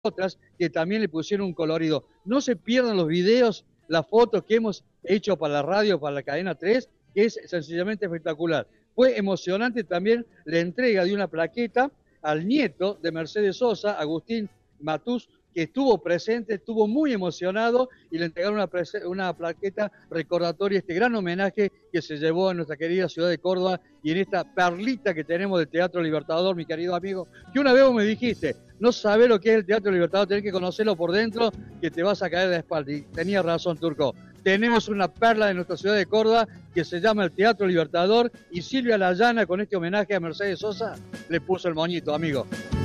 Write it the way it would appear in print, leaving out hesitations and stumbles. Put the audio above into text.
otras que también le pusieron un colorido. No se pierdan los videos, las fotos que hemos hecho para la radio, para la cadena 3, que es sencillamente espectacular. Fue emocionante también la entrega de una plaqueta al nieto de Mercedes Sosa, Agustín Matús, que estuvo presente, estuvo muy emocionado y le entregaron una plaqueta recordatoria, este gran homenaje que se llevó en nuestra querida ciudad de Córdoba y en esta perlita que tenemos del Teatro Libertador, mi querido amigo, que una vez vos me dijiste, no sabés lo que es el Teatro Libertador, tenés que conocerlo por dentro, que te vas a caer de espalda. Y tenías razón, Turco. Tenemos una perla de nuestra ciudad de Córdoba que se llama el Teatro Libertador y Silvia Layana, con este homenaje a Mercedes Sosa, le puso el moñito, amigo.